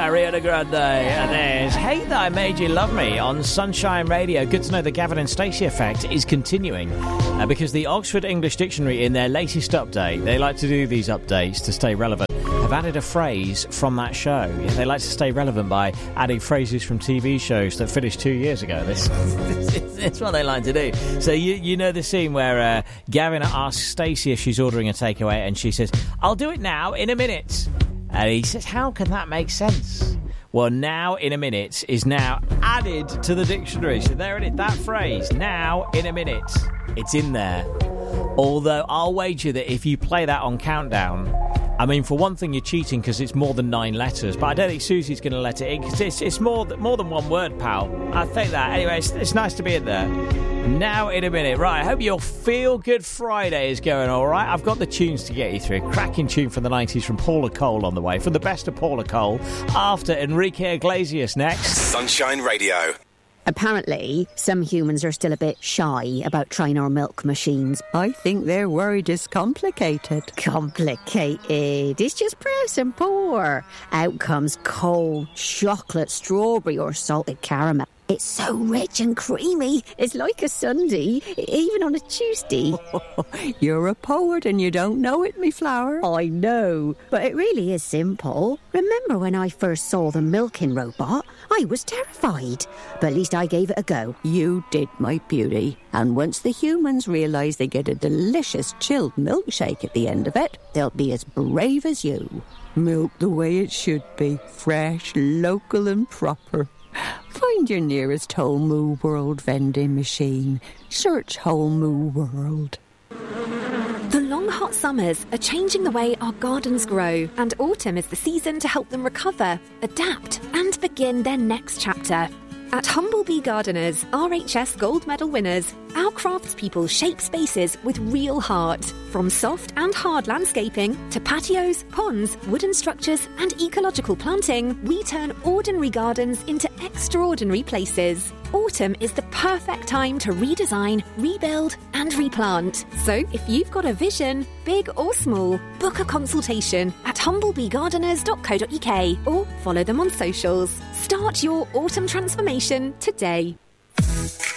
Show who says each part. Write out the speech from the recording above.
Speaker 1: Ariana Grande. And there's Hate That I Made You Love Me on Sunshine Radio. Good to know the Gavin and Stacey effect is continuing because the Oxford English Dictionary, in their latest update, they like to do these updates to stay relevant, have added a phrase from that show. They like to stay relevant by adding phrases from TV shows that finished 2 years ago. That's what they like to do. So you know the scene where Gavin asks Stacey if she's ordering a takeaway and she says, "I'll do it now in a minute." And he says, how can that make sense? Well, now in a minute is now added to the dictionary. So there it is, that phrase, now in a minute. It's in there. Although I'll wager that if you play that on Countdown, I mean, for one thing, you're cheating because it's more than 9 letters. But I don't think Susie's going to let it in because it's more than one word, pal. I think that. Anyway, it's nice to be in there. Now in a minute. Right, I hope your Feel Good Friday is going all right. I've got the tunes to get you through. Cracking tune from the 90s from Paula Cole on the way. From the best of Paula Cole after Enrique Iglesias next.
Speaker 2: Sunshine Radio.
Speaker 3: Apparently, some humans are still a bit shy about trying our milk machines.
Speaker 4: I think they're worried it's complicated.
Speaker 3: Complicated? It's just press and pour. Out comes cold chocolate, strawberry or salted caramel. It's so rich and creamy. It's like a sundae, even on a Tuesday.
Speaker 4: You're a poet and you don't know it, me flower.
Speaker 3: I know, but it really is simple. Remember when I first saw the milking robot? I was terrified, but at least I gave it a go.
Speaker 4: You did, my beauty. And once the humans realise they get a delicious chilled milkshake at the end of it, they'll be as brave as you. Milk the way it should be. Fresh, local and proper. Find your nearest Whole Moo World vending machine. Search Whole Moo World.
Speaker 5: The long hot summers are changing the way our gardens grow, and autumn is the season to help them recover, adapt, and begin their next chapter. At Humblebee Gardeners, RHS Gold Medal winners, our craftspeople shape spaces with real heart. From soft and hard landscaping to patios, ponds, wooden structures and ecological planting, we turn ordinary gardens into extraordinary places. Autumn is the perfect time to redesign, rebuild and replant. So if you've got a vision, big or small, book a consultation at humblebeegardeners.co.uk or follow them on socials. Start your autumn transformation today.